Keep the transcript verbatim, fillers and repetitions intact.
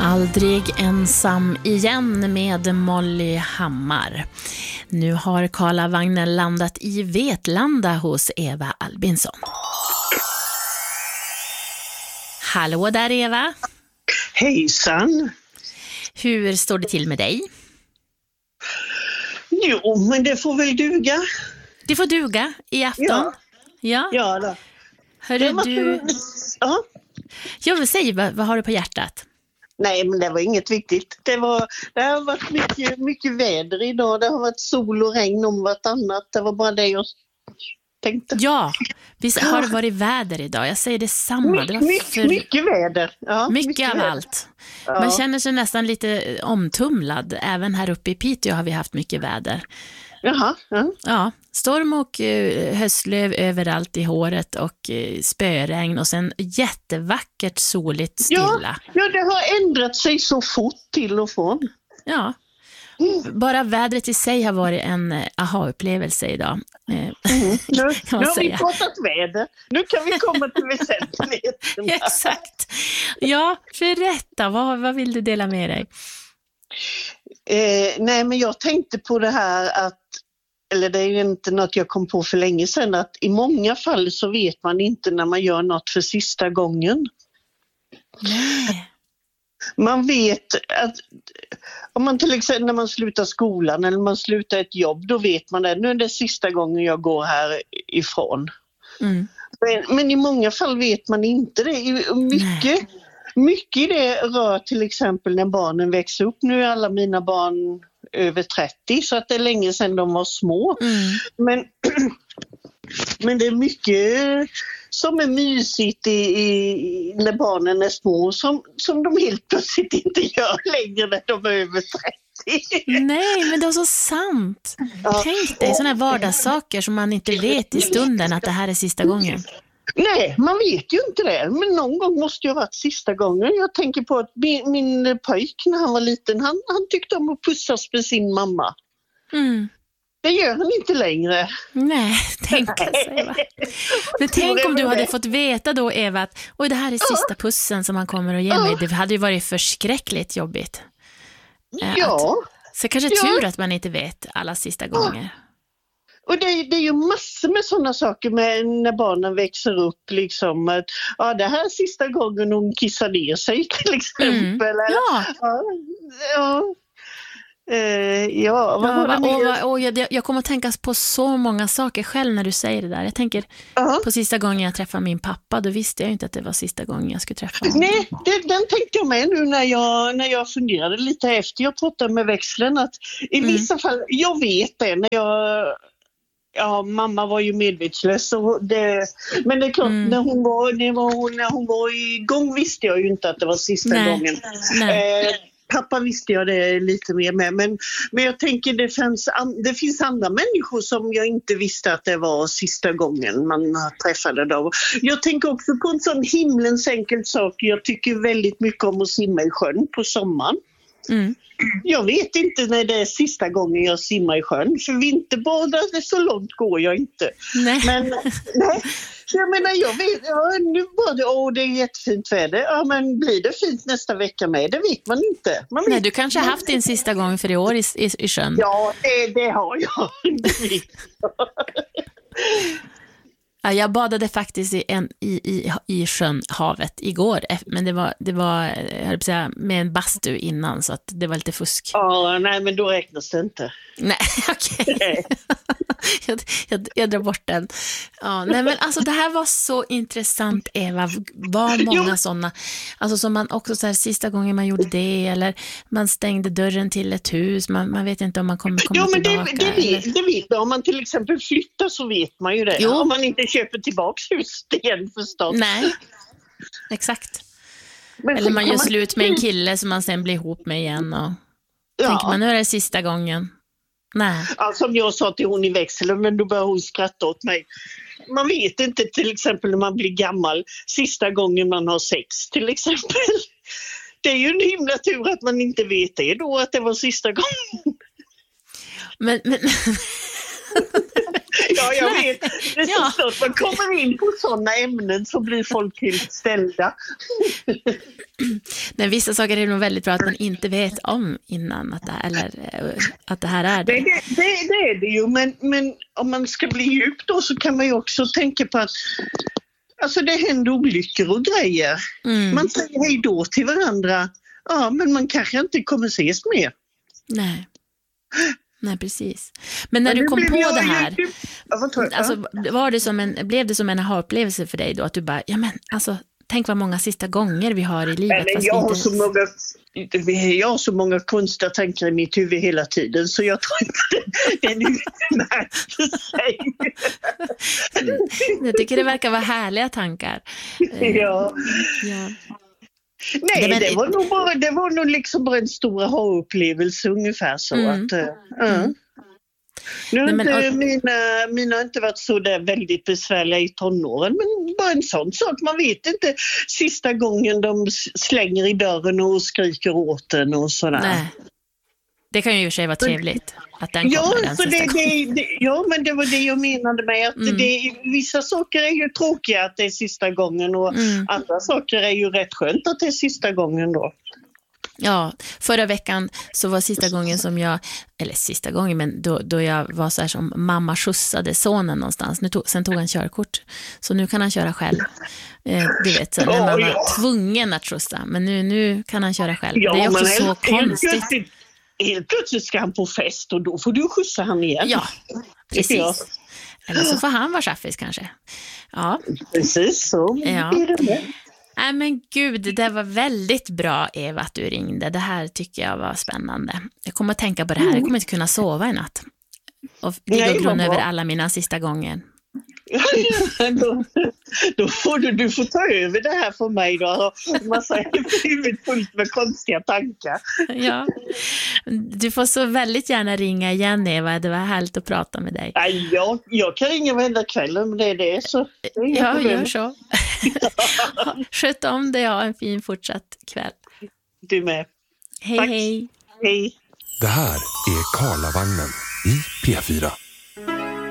Aldrig ensam igen med Molly Hammar. Nu har Karlavagnen landat i Vetlanda hos Eva Albinsson. Hallå där Eva. Hejsan. Hur står det till med dig? Jo, men det får väl duga. Det får duga i afton. Ja. Ja. Ja då. Hörru du. Ja. Jag vill säga, vad, vad har du på hjärtat? Nej, men det var inget viktigt. Det, var, det har varit mycket, mycket väder idag. Det har varit sol och regn om vartannat. Det var bara det jag tänkte. Ja, visst har det varit väder idag. Jag säger detsamma. Det var My, för... Mycket väder. Ja, mycket, mycket av väder. allt. Ja. Man känner sig nästan lite omtumlad. Även här uppe i Piteå har vi haft mycket väder. Jaha, ja. Ja, storm och uh, höstlöv överallt i håret och uh, spöregn och sen jättevackert soligt stilla. Ja, ja, det har ändrat sig så fort till och från. Ja, bara vädret i sig har varit en uh, aha-upplevelse idag. Uh, Mm. Nu, kan nu man har vi säga. pratat väder. Nu kan vi komma till väsentligheten. Exakt. Ja, berätta. Vad, vad vill du dela med dig? Eh, nej, men jag tänkte på det här att, eller det är ju inte något jag kom på för länge sedan, att i många fall så vet man inte när man gör något för sista gången. Nej. Man vet att om man till exempel när man slutar skolan eller man slutar ett jobb, då vet man att nu är det sista gången jag går härifrån. Mm. Men, men i många fall vet man inte det. Mycket, mycket i det rör till exempel när barnen växer upp. Nu är alla mina barn över trettio så att det är länge sedan de var små. Mm. Men, men det är mycket som är mysigt i, i, när barnen är små som, som de helt plötsligt inte gör längre när de är över trettio. Nej, men det är så sant. Ja. Tänk dig sådana här vardagssaker som man inte vet i stunden att det här är sista gången. Nej, man vet ju inte det. Men någon gång måste ju ha varit sista gången. Jag tänker på att min, min pojk när han var liten, han, han tyckte om att pussas med sin mamma. Mm. Det gör han inte längre. Nej, tänka sig va. Men tänk om du hade fått veta då Eva att oj, det här är sista pussen som han kommer att ge mig. Det hade ju varit förskräckligt jobbigt. Eh, Ja. Att, så kanske Ja. tur att man inte vet alla sista gånger. Och det är, det är ju massor med sådana saker med när barnen växer upp. Liksom, att, ja, det här är sista gången hon kissar ner sig till exempel. Mm. Eller, Ja. Ja, ja. Eh, ja, vad Ja, var det och, mer? och, och jag, jag kommer att tänka på så många saker själv när du säger det där. Jag tänker Ja. på sista gången jag träffade min pappa, då visste jag inte att det var sista gången jag skulle träffa honom. Nej, det, den tänkte jag med nu när jag, när jag funderade lite efter. Jag pratade med växeln att i Mm. vissa fall, jag vet det när jag, ja mamma var ju medvetslös och det, men det är klart Mm. när, hon var, när, var, när hon var igång visste jag ju inte att det var sista Nej. gången. Nej. Eh, pappa visste jag det lite mer med, men, men jag tänker det finns, an, det finns andra människor som jag inte visste att det var sista gången man träffade dem. Jag tänker också på en sån himlens enkel sak. Jag tycker väldigt mycket om att simma i sjön på sommaren. Mm. Jag vet inte när det är sista gången jag simmar i sjön, för vinterbadar, så långt går jag inte. Nej. Men nej, så jag menar, jag vet, ja, nu badar, åh det är jättefint väder, ja men blir det fint nästa vecka med, det vet man inte. Man vet. Nej, du kanske har haft din sista gång för i år i, i, i sjön. Ja, det, det har jag. Det vet jag. Ja, jag badade faktiskt i, en, i, i, i sjön, havet, igår. Men det var, det var jag höll på att säga, med en bastu innan, så att det var lite fusk. Ja, nej men då räknas det inte. Nej, okej. jag, jag, jag drar bort den. Ja, nej, men alltså det här var så intressant, Eva. Vad många Jo. sådana. Alltså som man också så här, sista gången man gjorde det, eller man stängde dörren till ett hus. Man, man vet inte om man kommer komma Jo, men tillbaka. det, det, vet, eller... det vet man. Om man till exempel flyttar så vet man ju det. Jo. Om man inte köper tillbaks huset igen förstås. Nej, exakt. Men Eller så man kan gör slut med en kille som man sen blir ihop med igen. Och Ja. tänker man, nu är det sista gången. Nej. Ja, som jag sa till hon i växeln, men då började hon skratta åt mig. Man vet inte till exempel när man blir gammal, sista gången man har sex till exempel. Det är ju en himla tur att man inte vet det då, att det var sista gången. Men, men... Ja, jag vet. Det är så Ja. stort. Man kommer in på sådana ämnen så blir folk helt ställda. Men vissa saker är nog väldigt bra att man inte vet om innan att det, eller, att det här är det. Det, det, det, det är det ju, men, men om man ska bli djup då så kan man ju också tänka på att alltså det händer olyckor och grejer. Mm. Man säger hej då till varandra. Ja, men man kanske inte kommer ses mer. Nej. Nej, precis. Men när Men du det kom blev på jag det ju- här, Ja, vad tror jag? alltså, var det som en, blev det som en aha-upplevelse för dig då? Att du bara, ja men alltså, tänk vad många sista gånger vi har i livet. Eller fast jag, vi har inte så ens- många, jag har så många konstiga tankar i mitt huvud hela tiden så jag tror inte den utmärkte sig. Jag tycker det verkar vara härliga tankar. Eh, Ja. ja. Nej, Det- men- det var nog bara, det var nog liksom bara en stor aha-upplevelse ungefär så Mm. att, uh, mm. Nu har Nej, men- inte, mina, mina har inte varit så där väldigt besvärliga i tonåren, men bara en sån sak. Man vet inte sista gången de s- slänger i dörren och skriker åt den och sådär. Nej. Det kan ju i och för sig vara trevligt att den Ja, kommer den så sista det, gången. det, det, ja, men det var det jag menade med att Mm. det, vissa saker är ju tråkiga att det är sista gången och Mm. andra saker är ju rätt skönt att det är sista gången då. Ja, förra veckan så var sista gången som jag, eller sista gången, men då, då jag var så här som mamma skjutsade sonen någonstans. Nu tog, sen tog han körkort, så nu kan han köra själv. Eh, du vet, så när man Ja, var ja. tvungen att skjutsa, men nu, nu kan han köra själv. Ja, det är också men så helt, helt, konstigt. plötsligt, helt plötsligt ska han på fest och då får du skjutsa han igen. Ja, Tycker jag. precis. Eller så får han vara chaffis kanske. Ja. Precis så Ja. blir det med. Nej men gud, det var väldigt bra Eva att du ringde. Det här tycker jag var spännande. Jag kommer att tänka på det här, jag kommer inte kunna sova i natt. Och ligga Nej, och grunna vad bra. över alla mina sista gånger. då, då får du, du får ta över det här för mig då. Och massa huvudet fullt med konstiga tankar. Ja. Du får så väldigt gärna ringa igen Eva, det var härligt att prata med dig. Nej, jag, jag kan ringa varenda kväll om det är det. Så det är inga Ja, problem. gör så. Sköt om dig och ha en fin fortsatt kväll. Du med. Hej Tack. hej. Hej. Det här är Karlavagnen i P fyra.